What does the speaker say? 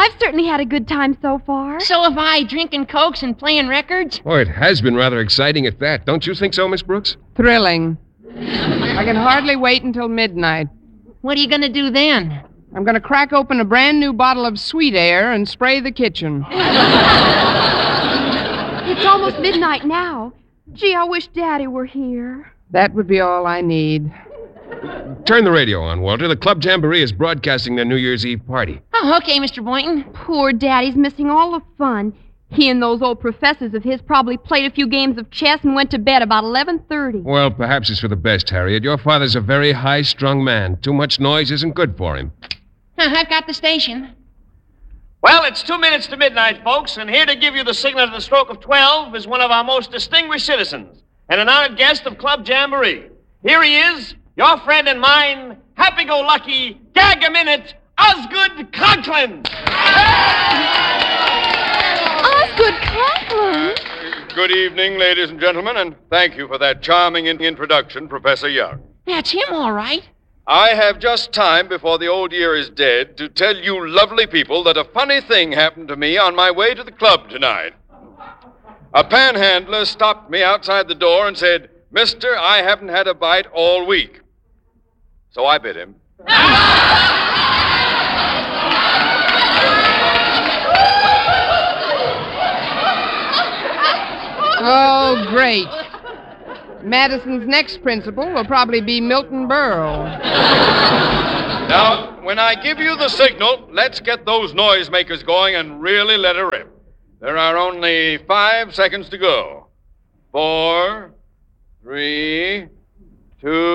I've certainly had a good time so far. So have I, drinking Cokes and playing records. Oh, it has been rather exciting at that. Don't you think so, Miss Brooks? Thrilling. I can hardly wait until midnight. What are you going to do then? I'm going to crack open a brand new bottle of Sweet Air and spray the kitchen. It's almost midnight now. Gee, I wish Daddy were here. That would be all I need. Turn the radio on, Walter. The Club Jamboree is broadcasting their New Year's Eve party. Oh, okay, Mr. Boynton. Poor Daddy's missing all the fun. He and those old professors of his probably played a few games of chess and went to bed about 11:30. Well, perhaps it's for the best, Harriet. Your father's a very high-strung man. Too much noise isn't good for him. I've got the station. Well, it's 2 minutes to midnight, folks, and here to give you the signal at the stroke of 12 is one of our most distinguished citizens and an honored guest of Club Jamboree. Here he is, your friend and mine, happy-go-lucky, gag-a-minute, Osgood Conklin. Osgood Conklin? Good evening, ladies and gentlemen, and thank you for that charming introduction, Professor Young. That's him, all right. I have just time before the old year is dead to tell you lovely people that a funny thing happened to me on my way to the club tonight. A panhandler stopped me outside the door and said, "Mister, I haven't had a bite all week." So I bit him. Oh, great. Madison's next principal will probably be Milton Berle. Now, when I give you the signal, let's get those noisemakers going and really let her rip. There are only 5 seconds to go. 4, 3, 2...